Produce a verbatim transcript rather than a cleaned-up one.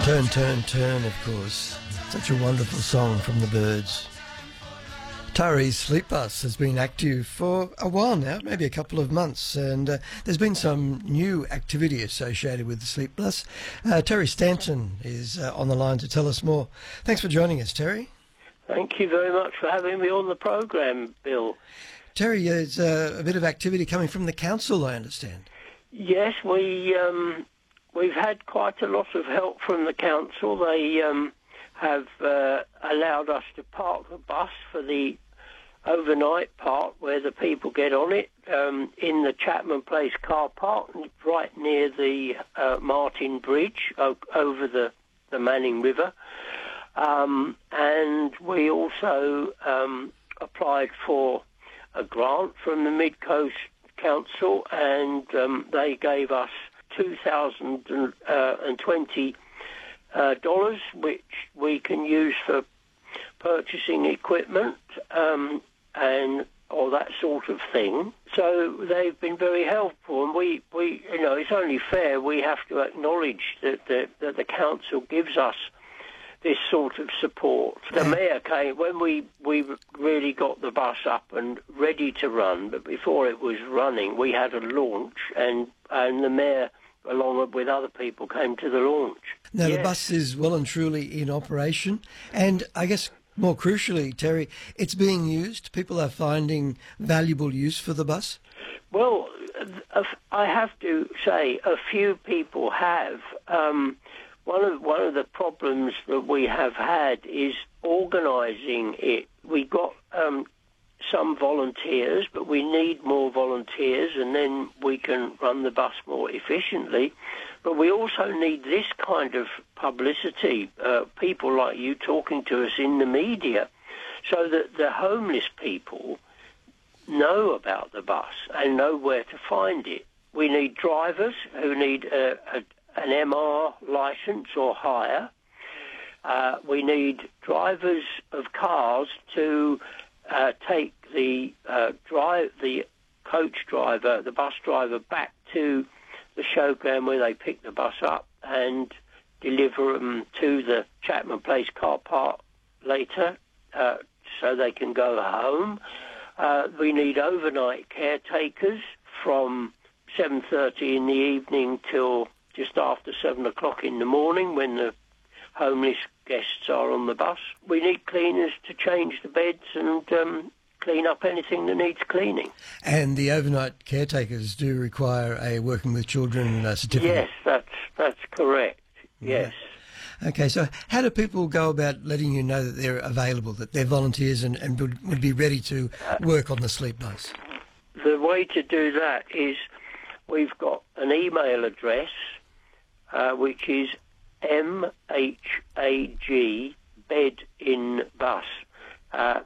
Turn, Turn, Turn, of course. Such a wonderful song from the Byrds. Tara's Sleep Bus has been active for a while now, maybe a couple of months, and uh, there's been some new activity associated with the Sleep Bus. Uh, Terry Stanton is uh, on the line to tell us more. Thanks for joining us, Terry. Thank you very much for having me on the programme, Bill. Terry, there's uh, a bit of activity coming from the council, I understand. Yes, we, um, we've had quite a lot of help from the council. They um, have uh, allowed us to park the bus for the overnight part where the people get on it um, in the Chapman Place car park, right near the uh, Martin Bridge o- over the, the Manning River. Um, and we also um, applied for a grant from the Mid-Coast Council, and um, they gave us two thousand twenty uh, dollars, which we can use for purchasing equipment um, and all that sort of thing. So they've been very helpful, and we, we you know, it's only fair we have to acknowledge that the, that the council gives us this sort of support. The mayor came when we, we really got the bus up and ready to run, but before it was running, we had a launch, and, and the mayor, along with other people, came to the launch. Now, yes. The bus is well and truly in operation, and I guess more crucially, Terry, it's being used. People are finding valuable use for the bus. Well, I have to say a few people have. Um, One of one of the problems that we have had is organising it. We got um, some volunteers, but we need more volunteers, and then we can run the bus more efficiently. But we also need this kind of publicity, uh, people like you talking to us in the media, so that the homeless people know about the bus and know where to find it. We need drivers who need a, a an M R licence or higher. Uh, we need drivers of cars to uh, take the uh, drive the coach driver, the bus driver, back to the showground where they pick the bus up and deliver them to the Chapman Place car park later, uh, so they can go home. Uh, we need overnight caretakers from seven thirty in the evening till just after seven o'clock in the morning when the homeless guests are on the bus. We need cleaners to change the beds and um, clean up anything that needs cleaning. And the overnight caretakers do require a working with children uh, certificate. Yes, that's that's correct. Yes. Yeah. Okay, so how do people go about letting you know that they're available, that they're volunteers and, and would, would be ready to work on the sleep bus? The way to do that is we've got an email address, Uh, which is M H A G bed in bus uh,